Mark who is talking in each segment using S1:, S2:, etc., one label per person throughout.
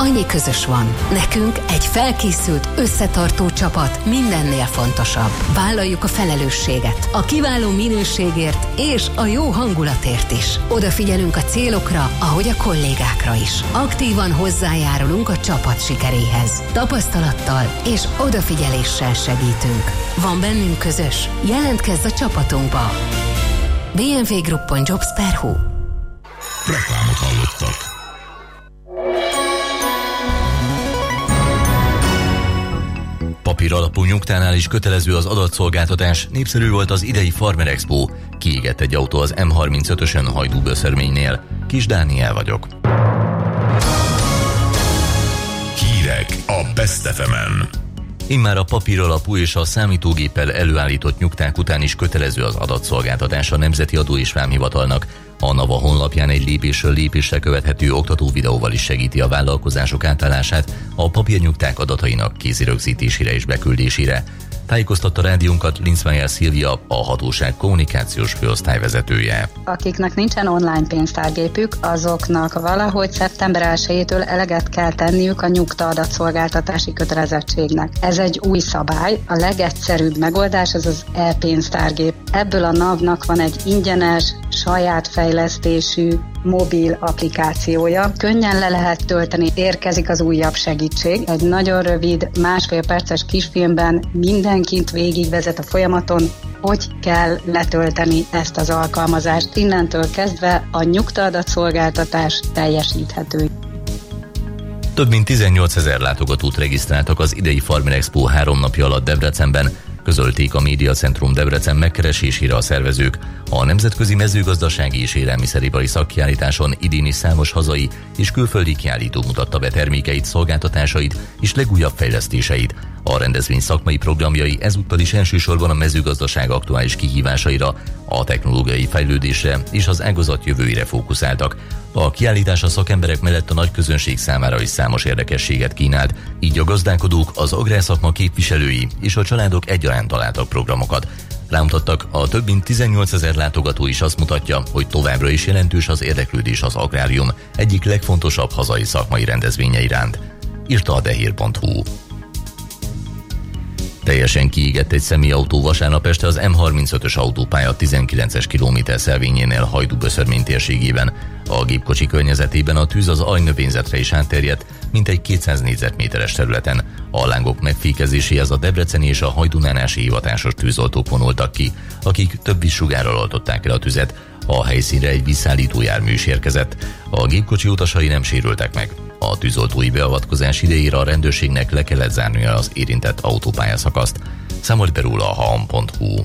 S1: annyi közös van. Nekünk egy felkészült, összetartó csapat mindennél fontosabb. Vállaljuk a felelősséget, a kiváló minőségért és a jó hangulatért is. Odafigyelünk a célokra, ahogy a kollégákra is. Aktívan hozzájárulunk a csapat sikeréhez. Tapasztalattal és odafigyeléssel segítünk. Van bennünk közös? Jelentkezz a csapatunkba! bmwgroup.jobs.hu.
S2: Reklámot hallottak.
S3: Papír alapú nyugtánál is kötelező az adatszolgáltatás, népszerű volt az idei Farmer Expo. Kiégett egy autó az M35-ösön Hajdú-Böszörménynél. Kis Dániel vagyok.
S2: Hírek a Best FM-en.
S3: Immár a papír alapú és a számítógéppel előállított nyugták után is kötelező az adatszolgáltatás a Nemzeti Adó és Vámhivatalnak. A NAVA honlapján egy lépésről lépésre követhető oktató videóval is segíti a vállalkozások átállását a papírnyugták adatainak kézirögzítésére és beküldésére. Tájékoztatta rádiónkat Linzmeier Szilvia, a hatóság kommunikációs főosztályvezetője.
S4: Akiknek nincsen online pénztárgépük, azoknak valahogy szeptember 1-től eleget kell tenniük a nyugta adatszolgáltatási kötelezettségnek. Ez egy új szabály, a legegyszerűbb megoldás az az e-pénztárgép. Ebből a NAV-nak van egy ingyenes, saját fejlesztésű mobil applikációja. Könnyen le lehet tölteni, érkezik az újabb segítség. Egy nagyon rövid, 1,5 perces kisfilmben mindenkit végigvezet a folyamaton, hogy kell letölteni ezt az alkalmazást. Innentől kezdve a nyugta adatszolgáltatás teljesíthető.
S3: Több mint 18 000 látogatót regisztráltak az idei Farmer Expo 3 napja alatt Debrecenben, közölték a Médiacentrum Debrecen megkeresésére a szervezők. A Nemzetközi Mezőgazdasági és Élelmiszeripari Szakkiállításon idén is számos hazai és külföldi kiállító mutatta be termékeit, szolgáltatásait és legújabb fejlesztéseit. A rendezvény szakmai programjai ezúttal is elsősorban a mezőgazdaság aktuális kihívásaira, a technológiai fejlődésre és az ágazat jövőire fókuszáltak. A kiállítás a szakemberek mellett a nagy közönség számára is számos érdekességet kínált, így a gazdálkodók, az agrárszakma képviselői és a családok egyaránt találtak programokat. Rámutattak, a több mint 18 000 látogató is azt mutatja, hogy továbbra is jelentős az érdeklődés az agrárium egyik legfontosabb hazai szakmai rendezvénye iránt, írta a dehír.hu. Teljesen kiégett egy személyautó vasárnap este az M35-ös autópálya 19-es kilométerszelvényénél Hajdú-Böszörmény térségében. A gépkocsi környezetében a tűz az ajnövényzetre is átterjedt, mintegy 200 négyzetméteres területen. A lángok megfékezéséhez a debreceni és a hajdunánási hivatásos tűzoltók vonultak ki, akik több vízsugárral oltották el a tüzet. A helyszínre egy vízszállító jármű is érkezett. A gépkocsi utasai nem sérültek meg. A tűzoltói beavatkozás idejére a rendőrségnek le kellett zárnia az érintett autópályaszakaszt. Számolt be róla a haam.hu.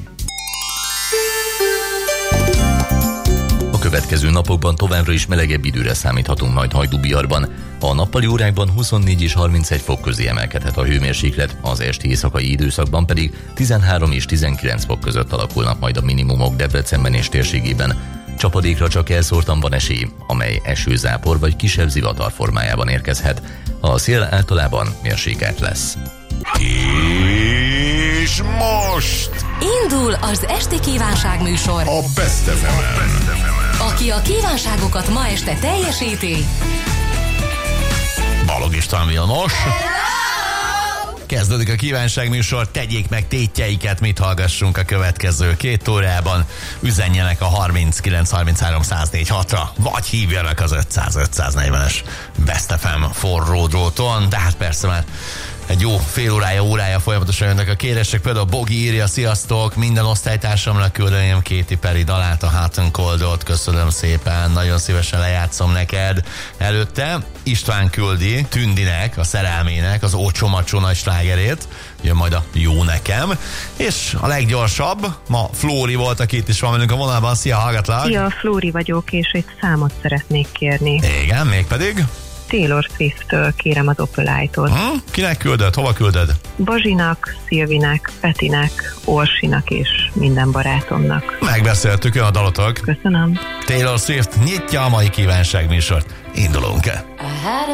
S3: A következő napokban továbbra is melegebb időre számíthatunk majd Hajdú-Biarban. A nappali órákban 24 és 31 fok közé emelkedhet a hőmérséklet, az esti éjszakai időszakban pedig 13 és 19 fok között alakulnak majd a minimumok Debrecenben és térségében. Csapadékra csak elszórtan van esély, amely esőzápor vagy kisebb zivatar formájában érkezhet. A szél általában mérsékelt lesz.
S2: És most
S1: Indul az esti kívánság műsor.
S2: a Best FM-en.
S1: Aki a kívánságokat ma este teljesíti,
S5: Balog István Vilmos. Kezdődik a kívánságműsor, tegyék meg tétjeiket, mit hallgassunk a következő 2 órában. Üzenjenek a 39 33 104 6-ra, vagy hívjanak az 500-540-es Best FM forró dróton, de hát persze már egy jó fél órája folyamatosan jönnek a kérések. Például Bogi írja, sziasztok, minden osztálytársamnak küldeném Katy Perry dalát, a Hot and Coldot, köszönöm szépen, nagyon szívesen lejátszom neked. Előtte István küldi Tündinek, a szerelmének az Ócsó Macsó nagy slágerét, jön majd a Jó nekem, és a leggyorsabb, ma Flóri volt, aki itt is van velünk a vonalban. Szia, hallgatlak!
S6: Szia, Flóri vagyok, és egy számot szeretnék kérni.
S5: Igen, mégpedig?
S6: Taylor Swift-től kérem az Opelite-ot.
S5: Kinek küldöd? Hova küldöd?
S6: Bazsinak, Szilvinek, Petinek, Orsinak és minden barátomnak.
S5: Megbeszéltük, jön a dalotok.
S6: Köszönöm.
S5: Taylor Swift nyitja a mai kívánságműsort. Indulunk-e?